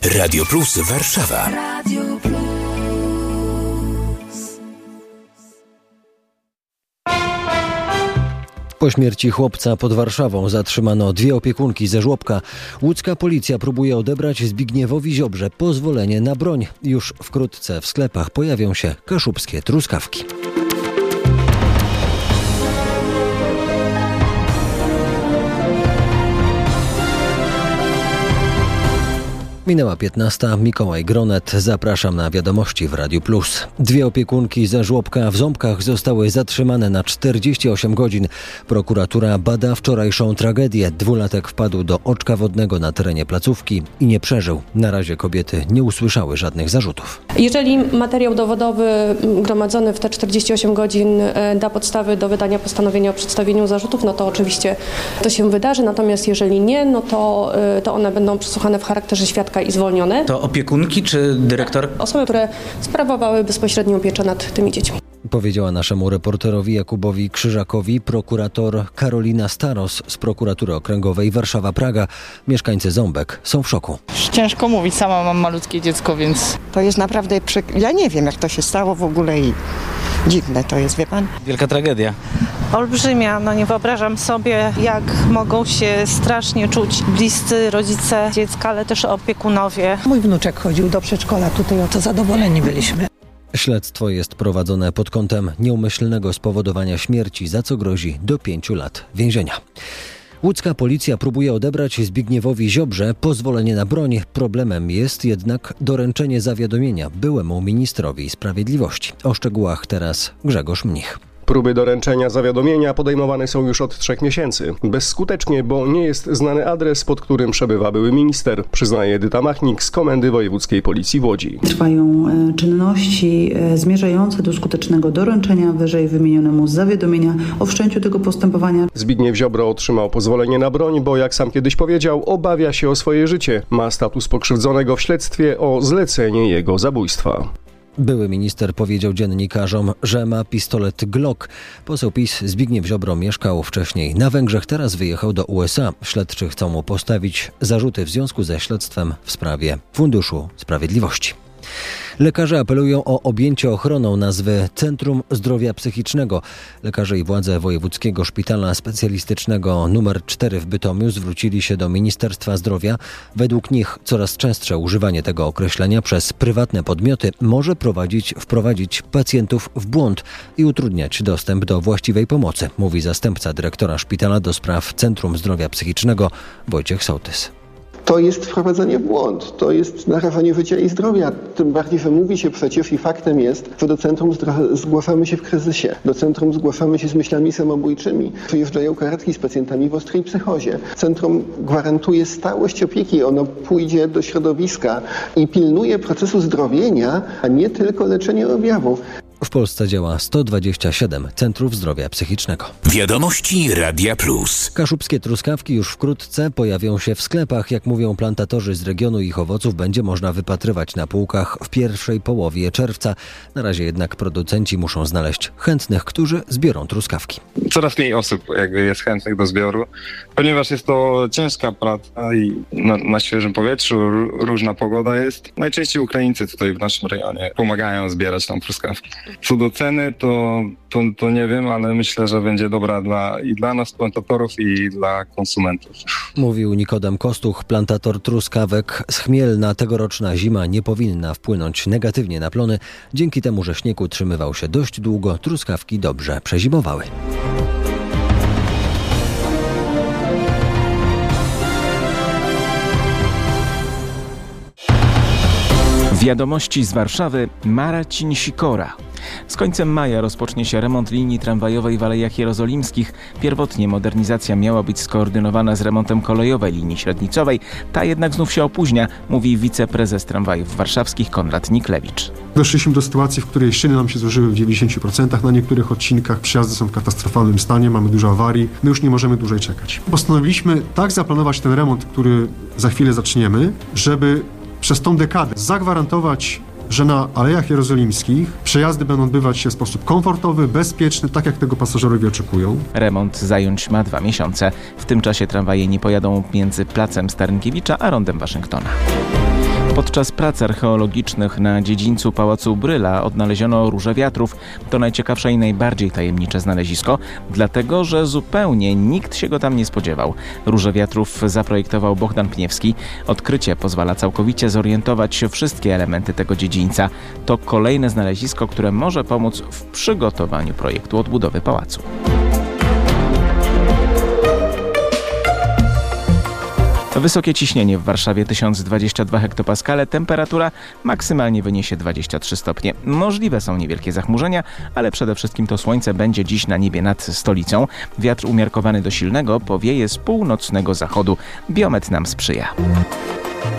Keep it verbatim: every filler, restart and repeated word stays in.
Radio Plus Warszawa. Radio Plus. Po śmierci chłopca pod Warszawą zatrzymano dwie opiekunki ze żłobka. Łódzka policja próbuje odebrać Zbigniewowi Ziobrze pozwolenie na broń. Już wkrótce w sklepach pojawią się kaszubskie truskawki. Minęła piętnasta. Mikołaj Gronet. Zapraszam na wiadomości w Radiu Plus. Dwie opiekunki ze żłobka w Ząbkach zostały zatrzymane na czterdzieści osiem godzin. Prokuratura bada wczorajszą tragedię. Dwulatek wpadł do oczka wodnego na terenie placówki i nie przeżył. Na razie kobiety nie usłyszały żadnych zarzutów. Jeżeli materiał dowodowy gromadzony w te czterdzieści osiem godzin da podstawy do wydania postanowienia o przedstawieniu zarzutów, no to oczywiście to się wydarzy. Natomiast jeżeli nie, no to, to one będą przesłuchane w charakterze świadka i zwolnione. To opiekunki czy dyrektor? Osoby, które sprawowały bezpośrednią pieczę nad tymi dziećmi. Powiedziała naszemu reporterowi Jakubowi Krzyżakowi prokurator Karolina Staros z Prokuratury Okręgowej Warszawa-Praga. Mieszkańcy Ząbek są w szoku. Ciężko mówić, sama mam malutkie dziecko, więc... To jest naprawdę... Przy... Ja nie wiem, jak to się stało w ogóle i dziwne to jest, wie pan? Wielka tragedia. Olbrzymia, no nie wyobrażam sobie, jak mogą się strasznie czuć bliscy rodzice dziecka, ale też opiekunowie. Mój wnuczek chodził do przedszkola, tutaj o to zadowoleni byliśmy. Śledztwo jest prowadzone pod kątem nieumyślnego spowodowania śmierci, za co grozi do pięciu lat więzienia. Łódzka policja próbuje odebrać Zbigniewowi Ziobrze pozwolenie na broń. Problemem jest jednak doręczenie zawiadomienia byłemu ministrowi sprawiedliwości. O szczegółach teraz Grzegorz Mnich. Próby doręczenia zawiadomienia podejmowane są już od trzech miesięcy. Bezskutecznie, bo nie jest znany adres, pod którym przebywa były minister, przyznaje Edyta Machnik z Komendy Wojewódzkiej Policji w Łodzi. Trwają czynności zmierzające do skutecznego doręczenia wyżej wymienionemu zawiadomienia o wszczęciu tego postępowania. Zbigniew Ziobro otrzymał pozwolenie na broń, bo jak sam kiedyś powiedział, obawia się o swoje życie. Ma status pokrzywdzonego w śledztwie o zlecenie jego zabójstwa. Były minister powiedział dziennikarzom, że ma pistolet Glock. Poseł PiS Zbigniew Ziobro mieszkał wcześniej na Węgrzech, teraz wyjechał do U S A. Śledczy chcą mu postawić zarzuty w związku ze śledztwem w sprawie Funduszu Sprawiedliwości. Lekarze apelują o objęcie ochroną nazwy Centrum Zdrowia Psychicznego. Lekarze i władze Wojewódzkiego Szpitala Specjalistycznego numer cztery w Bytomiu zwrócili się do Ministerstwa Zdrowia. Według nich coraz częstsze używanie tego określenia przez prywatne podmioty może prowadzić, wprowadzić pacjentów w błąd i utrudniać dostęp do właściwej pomocy, mówi zastępca dyrektora szpitala do spraw Centrum Zdrowia Psychicznego Wojciech Sołtys. To jest wprowadzenie w błąd, to jest narażanie życia i zdrowia. Tym bardziej, że mówi się przecież i faktem jest, że do centrum zgłaszamy się w kryzysie. Do centrum zgłaszamy się z myślami samobójczymi. Przyjeżdżają karetki z pacjentami w ostrej psychozie. Centrum gwarantuje stałość opieki. Ono pójdzie do środowiska i pilnuje procesu zdrowienia, a nie tylko leczenia objawów. W Polsce działa sto dwadzieścia siedem centrów zdrowia psychicznego. Wiadomości Radia Plus. Kaszubskie truskawki już wkrótce pojawią się w sklepach. Jak mówią plantatorzy z regionu, ich owoców będzie można wypatrywać na półkach w pierwszej połowie czerwca. Na razie jednak producenci muszą znaleźć chętnych, którzy zbiorą truskawki. Coraz mniej osób jakby jest chętnych do zbioru, ponieważ jest to ciężka praca i na, na świeżym powietrzu, różna pogoda jest. Najczęściej Ukraińcy tutaj w naszym rejonie pomagają zbierać tam truskawki. Co do ceny, to, to, to nie wiem, ale myślę, że będzie dobra dla, i dla nas, plantatorów, i dla konsumentów. Mówił Nikodem Kostuch, plantator truskawek z Chmielna. Tegoroczna zima nie powinna wpłynąć negatywnie na plony. Dzięki temu, że śnieg utrzymywał się dość długo, truskawki dobrze przezimowały. Wiadomości z Warszawy. Marcin Sikora. Z końcem maja rozpocznie się remont linii tramwajowej w Alejach Jerozolimskich. Pierwotnie modernizacja miała być skoordynowana z remontem kolejowej linii średnicowej. Ta jednak znów się opóźnia, mówi wiceprezes tramwajów warszawskich Konrad Niklewicz. Doszliśmy do sytuacji, w której szyny nam się zużyły w dziewięćdziesięciu procentach. Na niektórych odcinkach przejazdy są w katastrofalnym stanie, mamy dużo awarii. My już nie możemy dłużej czekać. Postanowiliśmy tak zaplanować ten remont, który za chwilę zaczniemy, żeby przez tą dekadę zagwarantować, że na Alejach Jerozolimskich przejazdy będą odbywać się w sposób komfortowy, bezpieczny, tak jak tego pasażerowie oczekują. Remont zająć ma dwa miesiące. W tym czasie tramwaje nie pojadą między placem Starynkiewicza a rondem Waszyngtona. Podczas prac archeologicznych na dziedzińcu Pałacu Bryla odnaleziono róże wiatrów. To najciekawsze i najbardziej tajemnicze znalezisko, dlatego że zupełnie nikt się go tam nie spodziewał. Róże wiatrów zaprojektował Bohdan Pniewski. Odkrycie pozwala całkowicie zorientować wszystkie elementy tego dziedzińca. To kolejne znalezisko, które może pomóc w przygotowaniu projektu odbudowy pałacu. Wysokie ciśnienie w Warszawie tysiąc dwadzieścia dwa hektopaskale, temperatura maksymalnie wyniesie dwadzieścia trzy stopnie. Możliwe są niewielkie zachmurzenia, ale przede wszystkim to słońce będzie dziś na niebie nad stolicą. Wiatr umiarkowany do silnego powieje z północnego zachodu. Biometr nam sprzyja.